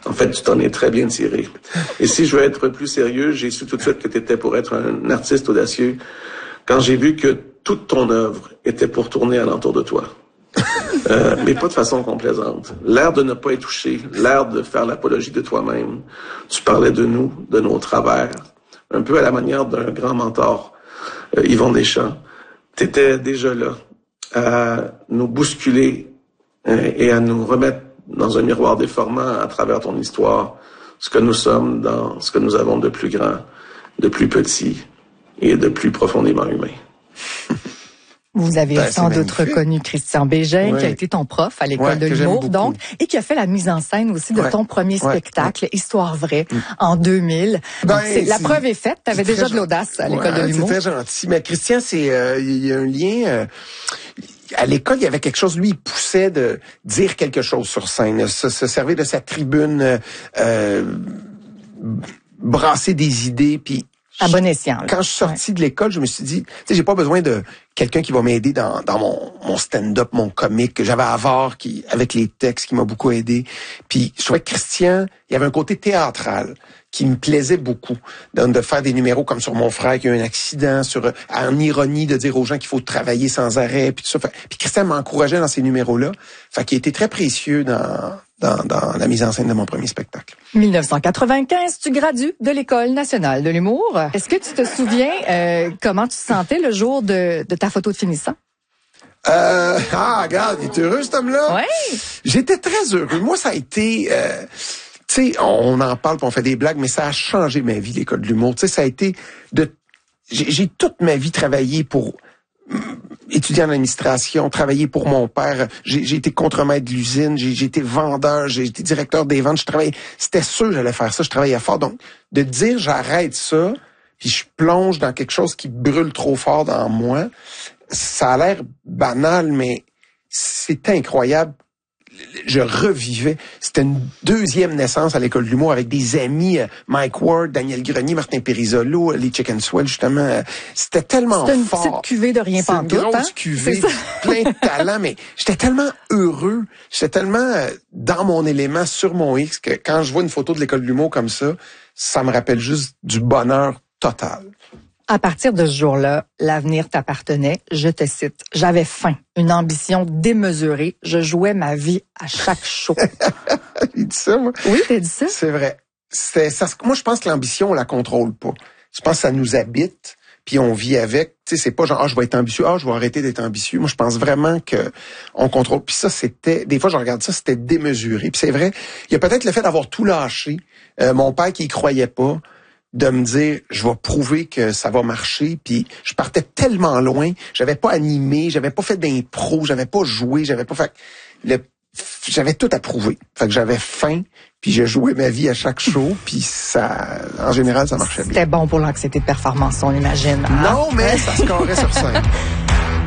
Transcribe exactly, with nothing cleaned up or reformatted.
En fait, tu t'en es très bien tiré. Et si je veux être plus sérieux, j'ai su tout de suite que tu étais pour être un artiste audacieux quand j'ai vu que toute ton œuvre était pour tourner alentour de toi. Euh, mais pas de façon complaisante. L'air de ne pas être touché, l'air de faire l'apologie de toi-même. Tu parlais de nous, de nos travers, un peu à la manière d'un grand mentor, euh, Yvon Deschamps. T'étais déjà là à nous bousculer euh, et à nous remettre dans un miroir déformant à travers ton histoire, ce que nous sommes dans ce que nous avons de plus grand, de plus petit et de plus profondément humain. Vous avez ben, sans doute reconnu Christian Bégin, oui. qui a été ton prof à l'école ouais, de l'humour, donc, et qui a fait la mise en scène aussi de ouais. ton premier ouais. spectacle, ouais. Histoire vraie, mm. en deux mille. Ben, c'est, la preuve est faite, tu avais déjà de l'audace à l'école ouais, de l'humour. C'est très gentil. Mais Christian, c'est euh, il y a un lien... Euh, à l'école, il y avait quelque chose, lui, il poussait de dire quelque chose sur scène, se, se servir de sa tribune, euh, brasser des idées, puis à bon escient. Quand je suis sorti ouais. de l'école, je me suis dit, tu sais, j'ai pas besoin de quelqu'un qui va m'aider dans, dans mon, mon stand-up, mon comique que j'avais à voir, qui, avec les textes, qui m'a beaucoup aidé. Puis je trouvais que Christian, il y avait un côté théâtral qui me plaisait beaucoup, de, de faire des numéros comme sur mon frère qui a eu un accident, sur en ironie de dire aux gens qu'il faut travailler sans arrêt, puis tout ça. Fait, puis Christian m'encourageait dans ces numéros-là, fait qu'il était très précieux dans Dans, dans la mise en scène de mon premier spectacle. dix-neuf cent quatre-vingt-quinze, tu gradues de l'École nationale de l'humour. Est-ce que tu te souviens euh, comment tu te sentais le jour de, de ta photo de finissant? Euh, ah, regarde, il est heureux, cet homme-là? Oui. J'étais très heureux. Moi, ça a été... Euh, tu sais, on en parle, puis on fait des blagues, mais ça a changé ma vie, l'École de l'humour. Tu sais, ça a été de... J'ai, j'ai toute ma vie travaillé pour... étudier en administration, travailler pour mon père. J'ai, j'ai été contremaître de l'usine, j'ai, j'ai été vendeur, j'ai été directeur des ventes. Je travaillais, c'était sûr que j'allais faire ça, je travaillais fort. Donc, de dire j'arrête ça, puis je plonge dans quelque chose qui brûle trop fort dans moi, ça a l'air banal, mais c'est incroyable. Je revivais. C'était une deuxième naissance à l'école de l'humour avec des amis, euh, Mike Ward, Daniel Grenier, Martin Périsolo, les Chicken Swell, justement. Euh, c'était tellement c'était une fort. C'était une petite cuvée de rien pantoute. C'était une grosse hein? cuvée, plein de talent, mais j'étais tellement heureux, j'étais tellement euh, dans mon élément, sur mon X, que quand je vois une photo de l'école de l'humour comme ça, ça me rappelle juste du bonheur total. À partir de ce jour-là, l'avenir t'appartenait. Je te cite. J'avais faim, une ambition démesurée. Je jouais ma vie à chaque show. Il dit ça, moi. Oui, t'as dit ça. C'est vrai. C'est, ça, moi, je pense que l'ambition, on la contrôle pas. Je pense que ça nous habite, puis on vit avec. Tu sais, c'est pas genre, ah, je vais être ambitieux, ah, je vais arrêter d'être ambitieux. Moi, je pense vraiment que on contrôle. Puis ça, c'était, des fois, je regarde ça, c'était démesuré. Puis c'est vrai, il y a peut-être le fait d'avoir tout lâché. Euh, mon père qui y croyait pas, de me dire, je vais prouver que ça va marcher, puis je partais tellement loin, j'avais pas animé, j'avais pas fait d'impro, j'avais pas joué, j'avais pas fait, le, j'avais tout à prouver. Fait que j'avais faim, puis je jouais ma vie à chaque show, puis ça, en général, ça marchait bien. C'était bon pour l'anxiété de performance, on imagine. Non, mais ça se carrait sur scène.